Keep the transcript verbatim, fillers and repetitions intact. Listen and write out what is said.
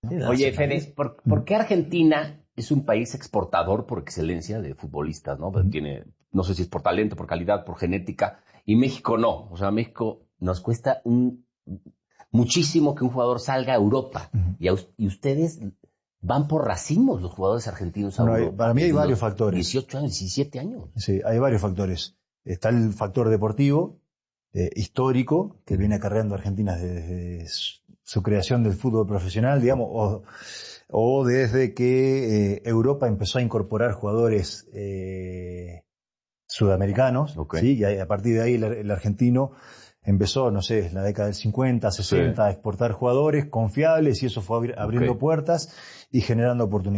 ¿no? Oye, Fede, ¿por, ¿por qué Argentina es un país exportador por excelencia de futbolistas, ¿no? Uh-huh. Tiene, no sé si es por talento, por calidad, por genética, y México no. O sea, México nos cuesta un, muchísimo que un jugador salga a Europa. Uh-huh. y, a, y ustedes van por racimos, los jugadores argentinos a bueno, Europa. Hay, para mí hay varios factores. dieciocho años, diecisiete años. Sí, hay varios factores. Está el factor deportivo, eh, histórico, que viene acarreando a Argentina desde su, su creación del fútbol profesional, digamos, o, o desde que eh, Europa empezó a incorporar jugadores eh, sudamericanos, okay. ¿sí? Y a partir de ahí el, el argentino empezó, no sé, en la década del cincuenta, sesenta, sí. a exportar jugadores confiables y eso fue abri- abriendo okay. puertas y generando oportunidades.